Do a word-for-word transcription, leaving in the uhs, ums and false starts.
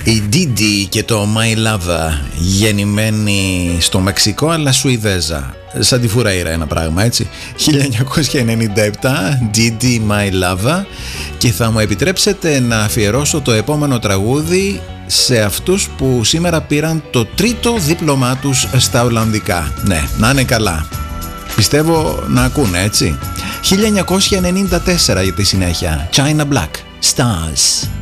Η Didi και το My Lover, γεννημένη στο Μεξικό αλλά Σουηδέζα. Σαν τη Φουραΐρα ένα πράγμα, έτσι. χίλια εννιακόσια ενενήντα επτά, Didi My Lover. Και θα μου επιτρέψετε να αφιερώσω το επόμενο τραγούδι σε αυτούς που σήμερα πήραν το τρίτο δίπλωμά τους στα Ολλανδικά. Ναι, να είναι καλά. Πιστεύω να ακούνε, έτσι. χίλια εννιακόσια ενενήντα τέσσερα για τη συνέχεια. China Black, Stars.